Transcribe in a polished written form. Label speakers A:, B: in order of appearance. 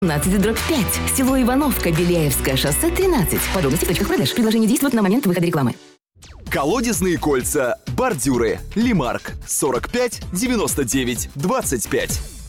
A: 15/5. Село Ивановка, Беляевское шоссе 13. Подробности в точках продаж. Предложение действует на момент выхода рекламы.
B: Колодезные кольца, бордюры, Лимарк, 45 99 25.